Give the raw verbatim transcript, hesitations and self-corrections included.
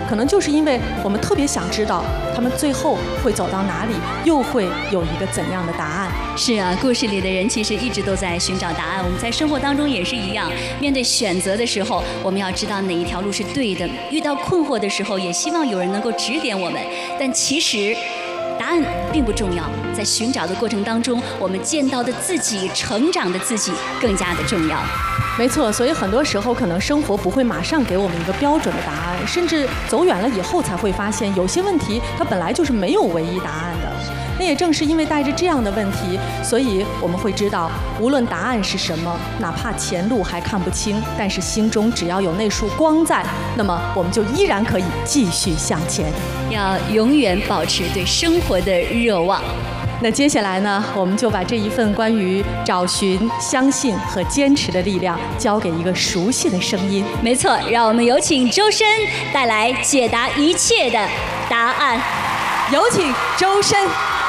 可能就是因为我们特别想知道他们最后会走到哪里，又会有一个怎样的答案。 是啊，故事里的人其实一直都在寻找答案。我们在生活当中也是一样，面对选择的时候，我们要知道哪一条路是对的。遇到困惑的时候，也希望有人能够指点我们。但其实答案并不重要，在寻找的过程当中，我们见到的自己、成长的自己更加的重要。 没错，所以很多时候可能生活不会马上给我们一个标准的答案，甚至走远了以后才会发现，有些问题它本来就是没有唯一答案的。那也正是因为带着这样的问题，所以我们会知道，无论答案是什么，哪怕前路还看不清，但是心中只要有那束光在，那么我们就依然可以继续向前。 要永远保持对生活的热望。 那接下来呢，我们就把这一份关于找寻、相信和坚持的力量交给一个熟悉的声音。 没错，让我们有请周深带来解答一切的答案。 有请周深。